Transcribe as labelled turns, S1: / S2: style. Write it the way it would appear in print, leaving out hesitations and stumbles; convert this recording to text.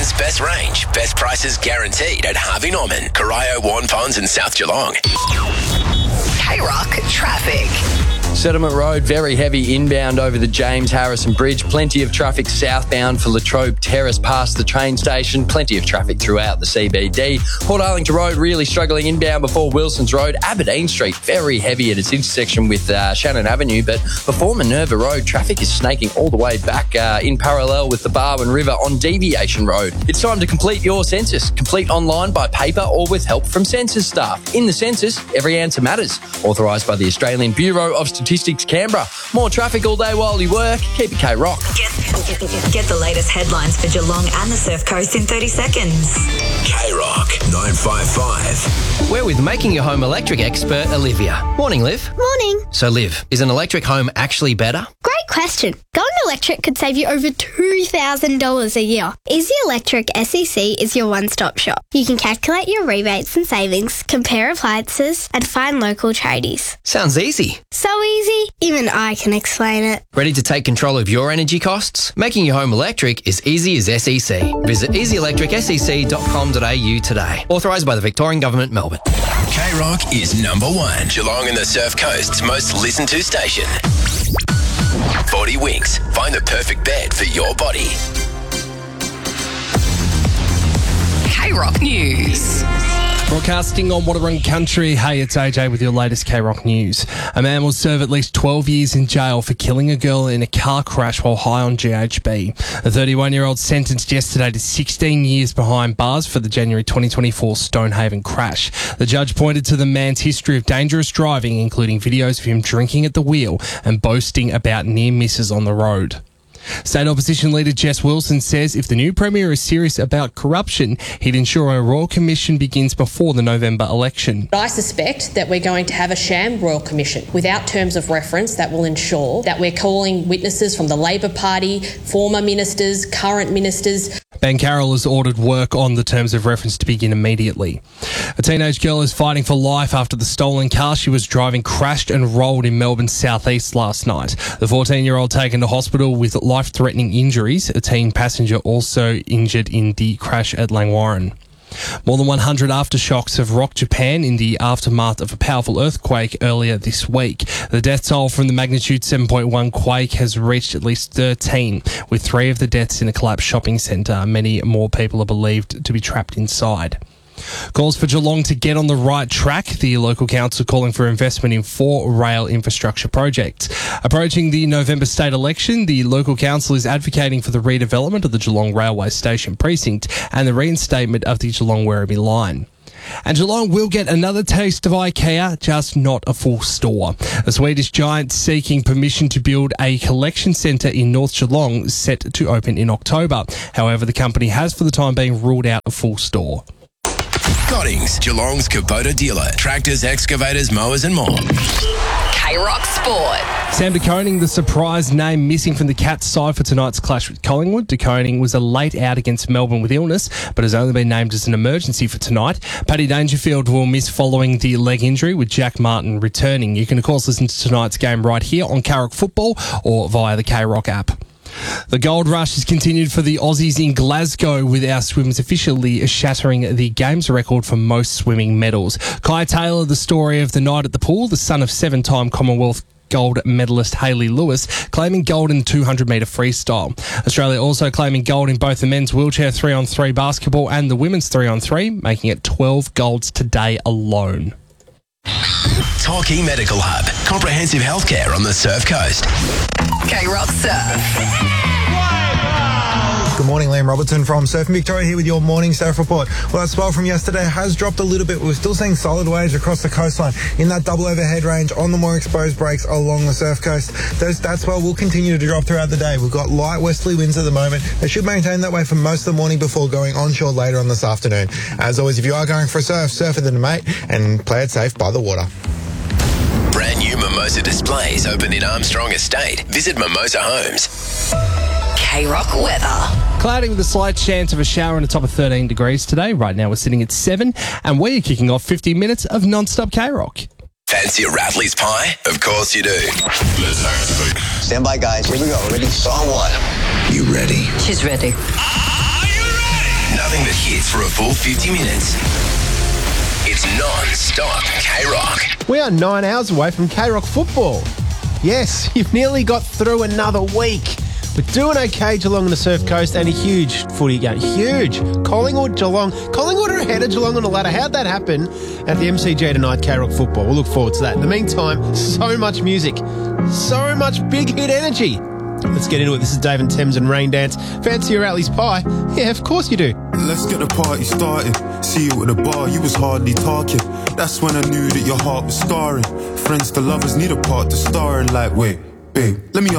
S1: Australia's best range, best prices guaranteed at Harvey Norman, Corio, Warren Ponds and South Geelong.
S2: K-Rock traffic.
S3: Settlement Road, very heavy inbound over the James Harrison Bridge. Plenty of traffic southbound for Latrobe Terrace past the train station. Plenty of traffic throughout the CBD. Port Arlington Road, really struggling inbound before Wilson's Road. Aberdeen Street, very heavy at its intersection with Shannon Avenue. But before Minerva Road, traffic is snaking all the way back in parallel with the Barwon River on Deviation Road. It's time to complete your census. Complete online by paper or with help from census staff. In the census, every answer matters. Authorised by the Australian Bureau of Statistics, Canberra. More traffic all day while you work. Keep it K-Rock.
S2: Get the latest headlines for Geelong and the Surf Coast in 30 seconds.
S1: K-Rock 955.
S4: We're with Making Your Home Electric expert Olivia. Morning, Liv.
S5: Morning.
S4: So, Liv, is an electric home actually better?
S5: Great question. Going electric could save you over $2,000 a year. Easy Electric SEC is your one-stop shop. You can calculate your rebates and savings, compare appliances, and find local tradies.
S4: Sounds easy.
S5: So easy, even I can explain it.
S4: Ready to take control of your energy costs? Making your home electric is easy as SEC. Visit easyelectricsec.com.au today. Authorised by the Victorian Government, Melbourne.
S1: K-Rock is number one. Geelong and the Surf Coast's most listened to station. 40 Winks. Find the perfect bed for your body.
S2: K-Rock News.
S6: Broadcasting on Wadawurrung Country. Hey, it's AJ with your latest K-Rock News. A man will serve at least 12 years in jail for killing a girl in a car crash while high on GHB. The 31-year-old sentenced yesterday to 16 years behind bars for the January 2024 Stonehaven crash. The judge pointed to the man's history of dangerous driving, including videos of him drinking at the wheel and boasting about near misses on the road. State Opposition Leader Jess Wilson says if the new Premier is serious about corruption, he'd ensure a Royal Commission begins before the November election.
S7: I suspect that we're going to have a sham Royal Commission without terms of reference that will ensure that we're calling witnesses from the Labor Party, former ministers, current ministers.
S6: Ben Carroll has ordered work on the terms of reference to begin immediately. A teenage girl is fighting for life after the stolen car she was driving crashed and rolled in Melbourne's southeast last night. The 14-year-old taken to hospital with life-threatening injuries. A teen passenger also injured in the crash at Langwarrin. More than 100 aftershocks have rocked Japan in the aftermath of a powerful earthquake earlier this week. The death toll from the magnitude 7.1 quake has reached at least 13, with 3 of the deaths in a collapsed shopping centre. Many more people are believed to be trapped inside. Calls for Geelong to get on the right track. The local council calling for investment in 4 rail infrastructure projects. Approaching the November state election, the local council is advocating for the redevelopment of the Geelong Railway Station precinct and the reinstatement of the Geelong-Werribee line. And Geelong will get another taste of IKEA, just not a full store. The Swedish giant seeking permission to build a collection centre in North Geelong set to open in October. However, the company has for the time being ruled out a full store.
S1: Goddings, Geelong's Kubota dealer. Tractors, excavators, mowers and more.
S2: K-Rock Sport.
S6: Sam De Koning, the surprise name missing from the Cats side for tonight's clash with Collingwood. De Koning was a late out against Melbourne with illness, but has only been named as an emergency for tonight. Paddy Dangerfield will miss following the leg injury, with Jack Martin returning. You can, of course, listen to tonight's game right here on K-Rock Football or via the K-Rock app. The gold rush has continued for the Aussies in Glasgow, with our swimmers officially shattering the games record for most swimming medals. Kai Taylor, the story of the night at the pool, the son of 7-time Commonwealth gold medalist Hayley Lewis, claiming gold in the 200-metre freestyle. Australia also claiming gold in both the men's wheelchair 3-on-3 basketball and the women's 3-on-3, making it 12 golds today alone.
S1: Torquay Medical Hub. Comprehensive healthcare on the Surf Coast.
S2: K-Rock Surf.
S8: Good morning, Liam Robertson from Surfing Victoria here with your morning surf report. Well, that swell from yesterday has dropped a little bit. We're still seeing solid waves across the coastline in that double overhead range on the more exposed breaks along the surf coast. That swell will continue to drop throughout the day. We've got light westerly winds at the moment. They should maintain that way for most of the morning before going onshore later on this afternoon. As always, if you are going for a surf with a mate and play it safe by the water.
S1: Brand new Mimosa displays open in Armstrong Estate. Visit Mimosa Homes.
S2: K-Rock weather.
S6: Cloudy with a slight chance of a shower and a top of 13 degrees today. Right now we're sitting at 7 and we're kicking off 50 minutes of non-stop K-Rock.
S1: Fancy a Rattleys pie? Of course you do.
S9: Let's speak.
S10: Stand by, guys. Here we go. Ready? Song 1.
S1: You ready?
S2: She's ready.
S9: Are you ready?
S1: Nothing but hits for a full 50 minutes. It's non-stop K-Rock.
S9: We are 9 hours away from K-Rock football. Yes, you've nearly got through another week. We're doing okay, Geelong on the Surf Coast, and a huge footy game. Huge. Collingwood, Geelong. Collingwood are ahead of Geelong on the ladder. How'd that happen at the MCG tonight, K-Rock football? We'll look forward to that. In the meantime, so much music. So much big hit energy. Let's get into it. This is Dave and Thames and Rain Dance. Fancy your Atlee's pie? Yeah, of course you do.
S10: Let's get the party started. See you at the bar, you was hardly talking. That's when I knew that your heart was scarring. Friends to lovers need a part to star in. Like, wait, babe, let me